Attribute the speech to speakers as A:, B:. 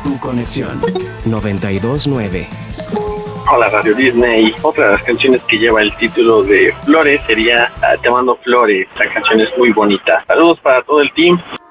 A: Tu conexión 929.
B: Hola Radio Disney. Otra de las canciones que lleva el título de Flores sería Te mando flores. La canción es muy bonita. Saludos para todo el team.